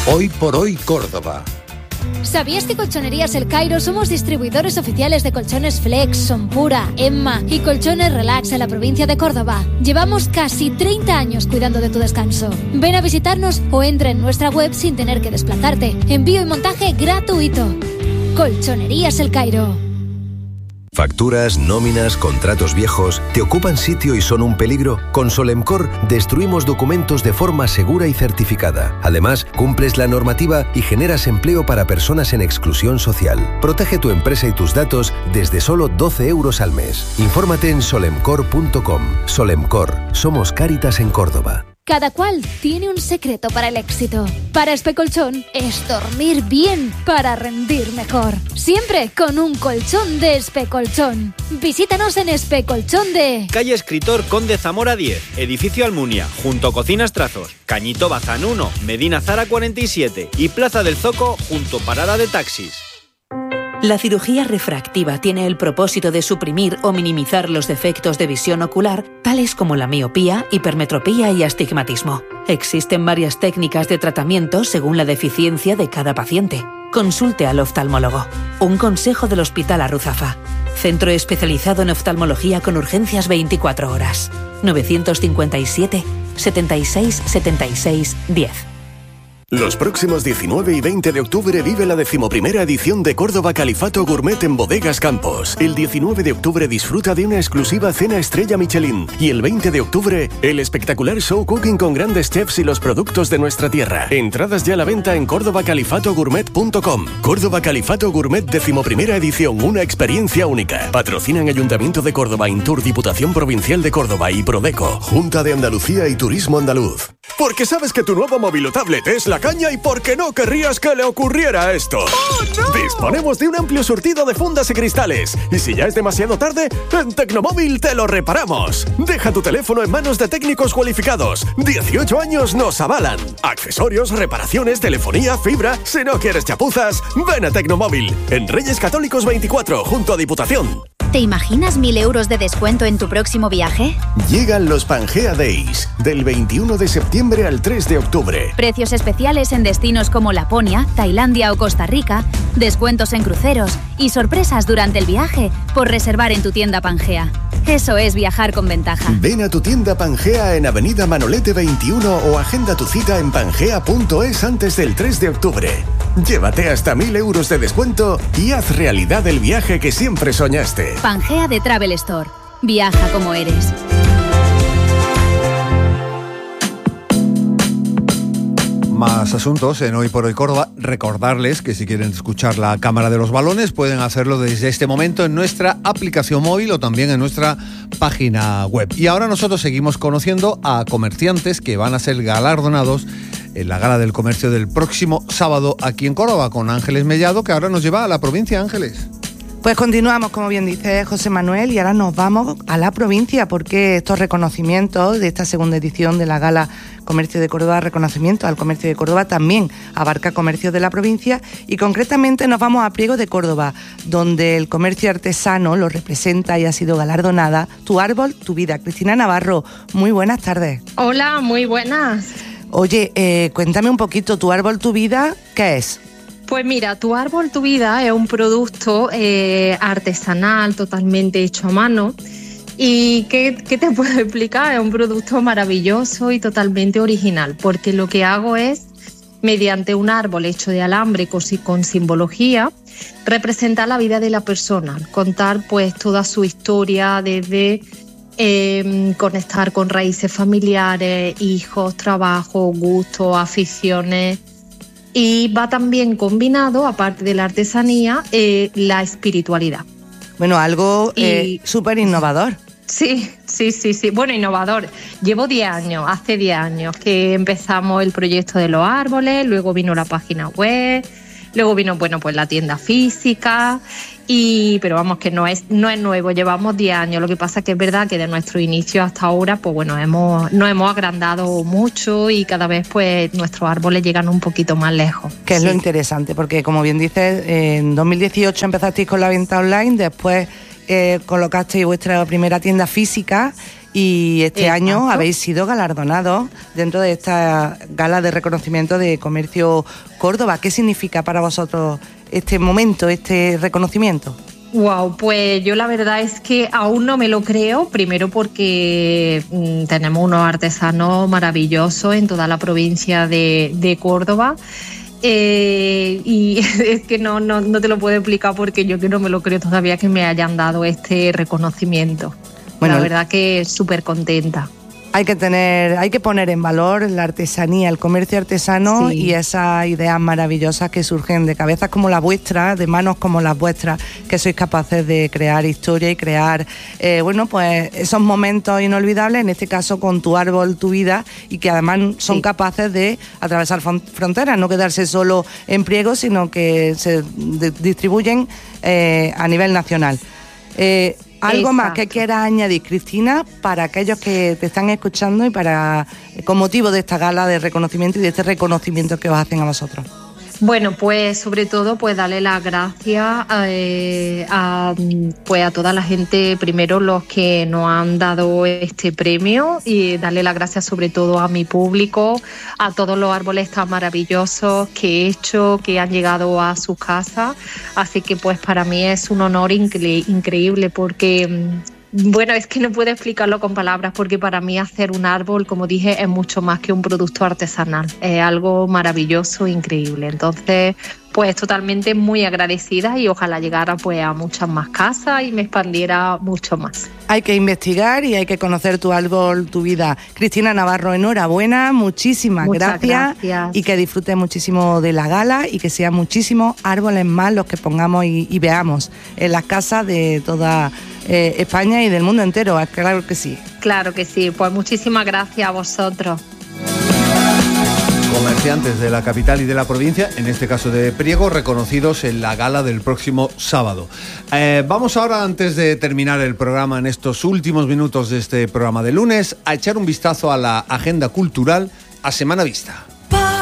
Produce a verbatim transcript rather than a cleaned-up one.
Hoy por hoy Córdoba. ¿Sabías que Colchonerías El Cairo somos distribuidores oficiales de colchones Flex, Sonpura, Emma y colchones Relax en la provincia de Córdoba? Llevamos casi treinta años cuidando de tu descanso. Ven a visitarnos o entra en nuestra web sin tener que desplazarte. Envío y montaje gratuito. Colchonerías El Cairo. Facturas, nóminas, contratos viejos, ¿te ocupan sitio y son un peligro? Con Solemcor destruimos documentos de forma segura y certificada. Además, cumples la normativa y generas empleo para personas en exclusión social. Protege tu empresa y tus datos desde solo doce euros al mes. Infórmate en solemcor punto com. Solemcor, somos Cáritas en Córdoba. Cada cual tiene un secreto para el éxito. Para Especolchón es dormir bien para rendir mejor. Siempre con un colchón de Especolchón. Visítanos en Especolchón de... Calle Escritor Conde Zamora diez, Edificio Almunia, junto a Cocinas Trazos, Cañito Bazán uno, Medina Zara cuarenta y siete y Plaza del Zoco junto Parada de Taxis. La cirugía refractiva tiene el propósito de suprimir o minimizar los defectos de visión ocular, tales como la miopía, hipermetropía y astigmatismo. Existen varias técnicas de tratamiento según la deficiencia de cada paciente. Consulte al oftalmólogo. Un consejo del Hospital Arruzafa. Centro especializado en oftalmología con urgencias veinticuatro horas. novecientos cincuenta y siete, setenta y seis, setenta y seis, diez. Los próximos diecinueve y veinte de octubre vive la decimoprimera edición de Córdoba Califato Gourmet en Bodegas Campos. El diecinueve de octubre disfruta de una exclusiva cena estrella Michelin. Y el veinte de octubre, el espectacular show cooking con grandes chefs y los productos de nuestra tierra. Entradas ya a la venta en córdoba califato gourmet punto com. Córdoba Califato Gourmet decimoprimera edición, una experiencia única. Patrocinan Ayuntamiento de Córdoba, Intur, Diputación Provincial de Córdoba y Prodeco. Junta de Andalucía y Turismo Andaluz. Porque sabes que tu nuevo móvil o tablet es la caña y porque no querrías que le ocurriera esto. ¡Oh, no! Disponemos de un amplio surtido de fundas y cristales. Y si ya es demasiado tarde, en Tecnomóvil te lo reparamos. Deja tu teléfono en manos de técnicos cualificados. dieciocho años nos avalan. Accesorios, reparaciones, telefonía, fibra. Si no quieres chapuzas, ven a Tecnomóvil. En Reyes Católicos veinticuatro, junto a Diputación. ¿Te imaginas mil euros de descuento en tu próximo viaje? Llegan los Pangea Days, del veintiuno de septiembre al tres de octubre. Precios especiales en destinos como Laponia, Tailandia o Costa Rica, descuentos en cruceros y sorpresas durante el viaje por reservar en tu tienda Pangea. Eso es viajar con ventaja. Ven a tu tienda Pangea en Avenida Manolete veintiuno o agenda tu cita en pangea punto es antes del tres de octubre. Llévate hasta mil euros de descuento y haz realidad el viaje que siempre soñaste. Pangea de Travel Store. Viaja como eres. Más asuntos en Hoy por Hoy Córdoba. Recordarles que si quieren escuchar la Cámara de los Balones pueden hacerlo desde este momento en nuestra aplicación móvil o también en nuestra página web. Y ahora nosotros seguimos conociendo a comerciantes que van a ser galardonados en la Gala del Comercio del próximo sábado aquí en Córdoba con Ángeles Mellado, que ahora nos lleva a la provincia. Ángeles. Pues continuamos, como bien dice José Manuel, y ahora nos vamos a la provincia porque estos reconocimientos de esta segunda edición de la Gala Comercio de Córdoba, reconocimiento al comercio de Córdoba, también abarca comercio de la provincia y concretamente nos vamos a Priego de Córdoba, donde el comercio artesano lo representa y ha sido galardonada Tu Árbol, Tu Vida. Cristina Navarro, muy buenas tardes. Hola, muy buenas. Oye, eh, cuéntame un poquito, Tu Árbol, Tu Vida, ¿qué es? Pues mira, Tu Árbol, Tu Vida es un producto eh, artesanal totalmente hecho a mano. ¿Y qué, qué te puedo explicar? Es un producto maravilloso y totalmente original, porque lo que hago es, mediante un árbol hecho de alambre con, con simbología, representar la vida de la persona, contar pues toda su historia desde eh, conectar con raíces familiares, hijos, trabajo, gustos, aficiones. Y va también combinado, aparte de la artesanía, eh, la espiritualidad. Bueno, algo eh, súper innovador. Sí, sí, sí, sí. Bueno, innovador. Llevo diez años, hace diez años que empezamos el proyecto de los árboles, luego vino la página web, luego vino, bueno, pues la tienda física, y pero vamos, que no es, no es nuevo, llevamos diez años. Lo que pasa es que es verdad que de nuestro inicio hasta ahora, pues bueno, hemos, nos hemos agrandado mucho y cada vez pues nuestros árboles llegan un poquito más lejos. Que es sí. Lo interesante, porque como bien dices, en dos mil dieciocho empezasteis con la venta online, después eh, colocasteis vuestra primera tienda física y este Exacto. año habéis sido galardonados dentro de esta gala de reconocimiento de Comercio Córdoba. ¿Qué significa para vosotros este momento, este reconocimiento? Wow, pues yo la verdad es que aún no me lo creo, primero porque mmm, tenemos unos artesanos maravillosos en toda la provincia de, de Córdoba. Eh, y es que no, no, no te lo puedo explicar porque yo que no me lo creo todavía que me hayan dado este reconocimiento. Bueno, la verdad que súper contenta. Hay que tener, hay que poner en valor la artesanía, el comercio artesano, sí, y esas ideas maravillosas que surgen de cabezas como la vuestra, de manos como las vuestras, que sois capaces de crear historia y crear, eh, bueno, pues esos momentos inolvidables, en este caso con Tu Árbol, Tu Vida, y que además son sí. capaces de atravesar fronteras, no quedarse solo en Priego, sino que se de, distribuyen eh, a nivel nacional. Eh, ¿Algo Exacto. más que quieras añadir, Cristina, para aquellos que te están escuchando y para con motivo de esta gala de reconocimiento y de este reconocimiento que os hacen a vosotros? Bueno, pues sobre todo pues darle las gracias eh, a, pues, a toda la gente, primero los que nos han dado este premio, y darle las gracias sobre todo a mi público, a todos los árboles tan maravillosos que he hecho, que han llegado a sus casas. Así que pues para mí es un honor incre- increíble porque... Bueno, es que no puedo explicarlo con palabras porque para mí hacer un árbol, como dije, es mucho más que un producto artesanal. Es algo maravilloso, increíble. Entonces, pues totalmente muy agradecida y ojalá llegara pues a muchas más casas y me expandiera mucho más. Hay que investigar y hay que conocer Tu Árbol, Tu Vida. Cristina Navarro, enhorabuena, muchísimas gracias, gracias y que disfrutes muchísimo de la gala y que sean muchísimos árboles más los que pongamos y, y veamos en las casas de toda eh, España y del mundo entero. Claro que sí. Claro que sí, pues muchísimas gracias a vosotros. Comerciantes de la capital y de la provincia, en este caso de Priego, reconocidos en la gala del próximo sábado. Eh, vamos ahora, antes de terminar el programa, en estos últimos minutos de este programa de lunes, a echar un vistazo a la agenda cultural a Semana Vista.